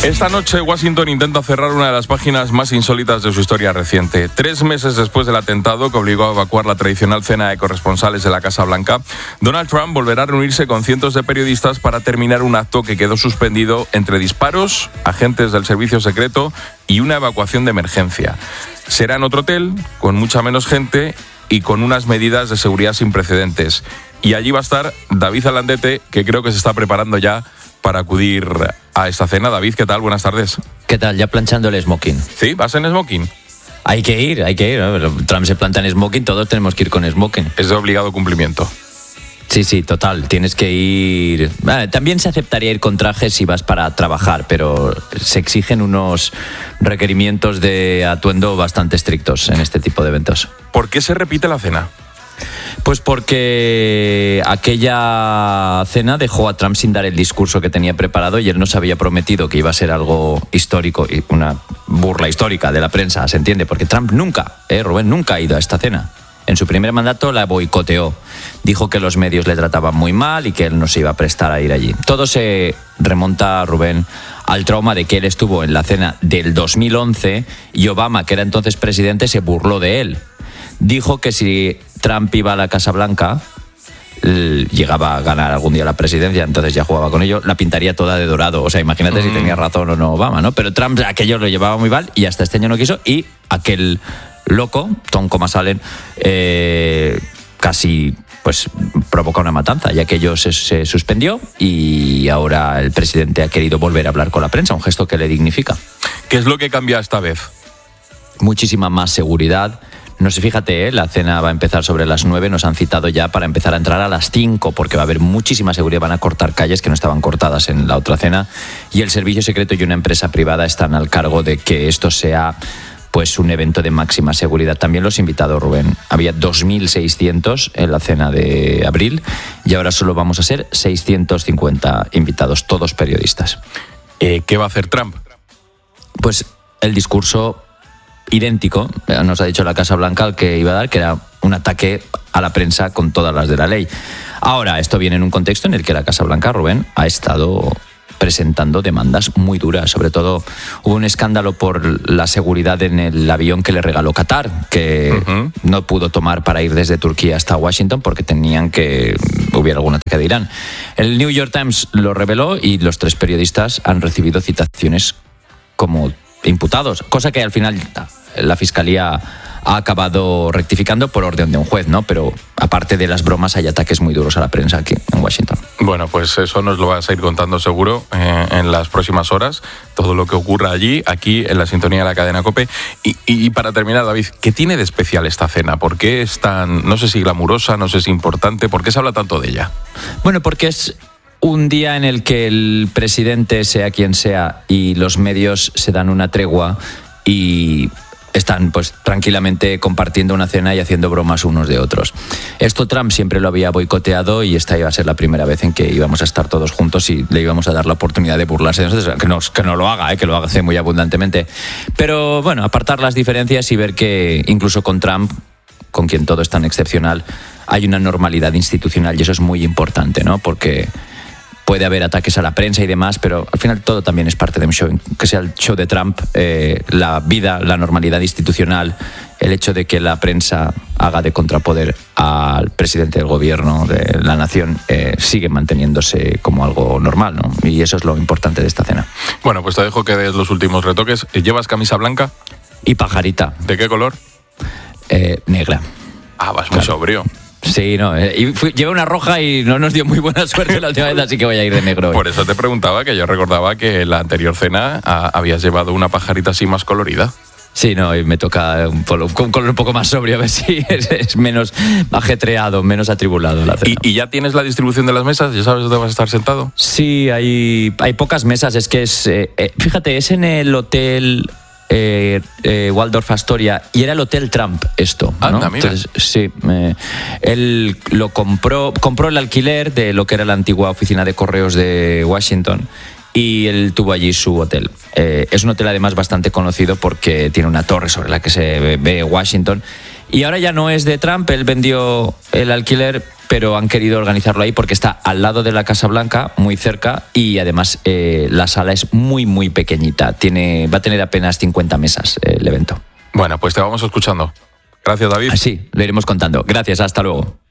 Esta noche Washington intenta cerrar una de las páginas más insólitas de su historia reciente. 3 meses después del atentado que obligó a evacuar la tradicional cena de corresponsales de la Casa Blanca, Donald Trump volverá a reunirse con cientos de periodistas para terminar un acto que quedó suspendido entre disparos, agentes del servicio secreto y una evacuación de emergencia. Será en otro hotel, con mucha menos gente y con unas medidas de seguridad sin precedentes. Y allí va a estar David Alandete, que creo que se está preparando ya para acudir a esta cena. David, ¿qué tal? Buenas tardes. ¿Qué tal? Ya planchando el smoking. ¿Sí? ¿Vas en smoking? Hay que ir. Trump se planta en smoking, todos tenemos que ir con smoking. Es de obligado cumplimiento. Sí, total. Tienes que ir... también se aceptaría ir con trajes si vas para trabajar, pero se exigen unos requerimientos de atuendo bastante estrictos en este tipo de eventos. ¿Por qué se repite la cena? Pues porque aquella cena dejó a Trump sin dar el discurso que tenía preparado y él nos había prometido que iba a ser algo histórico y una burla histórica de la prensa, ¿se entiende? Porque Trump nunca ha ido a esta cena. En su primer mandato la boicoteó. Dijo que los medios le trataban muy mal y que él no se iba a prestar a ir allí. Todo se remonta, Rubén, al trauma de que él estuvo en la cena del 2011 y Obama, que era entonces presidente, se burló de él. Dijo que si Trump iba a la Casa Blanca, llegaba a ganar algún día la presidencia, entonces ya jugaba con ello, la pintaría toda de dorado. O sea, imagínate si tenía razón o no Obama, ¿no? Pero Trump aquello lo llevaba muy mal y hasta este año no quiso, y aquel loco, Tom Comas-Allen, casi pues provoca una matanza, ya que aquello se suspendió y ahora el presidente ha querido volver a hablar con la prensa, un gesto que le dignifica. ¿Qué es lo que cambia esta vez? Muchísima más seguridad. No sé, fíjate, la cena va a empezar sobre las 9, nos han citado ya para empezar a entrar a las 5, porque va a haber muchísima seguridad, van a cortar calles que no estaban cortadas en la otra cena, y el servicio secreto y una empresa privada están al cargo de que esto sea pues un evento de máxima seguridad. También los invitados, Rubén, había 2.600 en la cena de abril y ahora solo vamos a ser 650 invitados, todos periodistas. ¿Qué va a hacer Trump? Pues el discurso idéntico, nos ha dicho la Casa Blanca, al que iba a dar, que era un ataque a la prensa con todas las de la ley. Ahora, esto viene en un contexto en el que la Casa Blanca, Rubén, ha estado presentando demandas muy duras. Sobre todo hubo un escándalo por la seguridad en el avión que le regaló Qatar, que no pudo tomar para ir desde Turquía hasta Washington porque tenían que hubiera algún ataque de Irán. El New York Times lo reveló y los 3 periodistas han recibido citaciones como imputados, cosa que al final la Fiscalía ha acabado rectificando por orden de un juez, ¿no? Pero aparte de las bromas, hay ataques muy duros a la prensa aquí en Washington. Bueno, pues eso nos lo vas a ir contando seguro en las próximas horas, todo lo que ocurra allí, aquí en la sintonía de la cadena COPE. Y para terminar, David, ¿qué tiene de especial esta cena? ¿Por qué es tan, no sé si glamurosa, no sé si importante, por qué se habla tanto de ella? Bueno, porque es un día en el que el presidente, sea quien sea, y los medios se dan una tregua y están pues tranquilamente compartiendo una cena y haciendo bromas unos de otros. Esto Trump siempre lo había boicoteado y esta iba a ser la primera vez en que íbamos a estar todos juntos y le íbamos a dar la oportunidad de burlarse de nosotros, que no lo haga, que lo hace muy abundantemente. Pero bueno, apartar las diferencias y ver que incluso con Trump, con quien todo es tan excepcional, hay una normalidad institucional y eso es muy importante, ¿no? Porque puede haber ataques a la prensa y demás, pero al final todo también es parte de un show. Que sea el show de Trump, la vida, la normalidad institucional, el hecho de que la prensa haga de contrapoder al presidente del gobierno de la nación, sigue manteniéndose como algo normal, ¿no? Y eso es lo importante de esta cena. Bueno, pues te dejo que des los últimos retoques. ¿Llevas camisa blanca? Y pajarita. ¿De qué color? Negra. Ah, vas muy sobrio. Sí, no. Llevé una roja y no nos dio muy buena suerte la última vez, así que voy a ir de negro hoy. Por eso te preguntaba, que yo recordaba que en la anterior cena habías llevado una pajarita así más colorida. Sí, no, y me toca un color un poco más sobrio, a ver si es menos ajetreado, menos atribulado la cena. ¿Y ya tienes la distribución de las mesas? ¿Ya sabes dónde vas a estar sentado? Sí, hay pocas mesas. Es que es... fíjate, es en el hotel Waldorf Astoria, y era el Hotel Trump esto, ¿no? Anda, mira. Entonces, sí, él lo compró el alquiler de lo que era la antigua oficina de correos de Washington y él tuvo allí su hotel. Es un hotel además bastante conocido porque tiene una torre sobre la que se ve Washington. Y ahora ya no es de Trump, él vendió el alquiler, pero han querido organizarlo ahí porque está al lado de la Casa Blanca, muy cerca, y además la sala es muy, muy pequeñita. Va a tener apenas 50 mesas el evento. Bueno, pues te vamos escuchando. Gracias, David. Así, lo iremos contando. Gracias, hasta luego.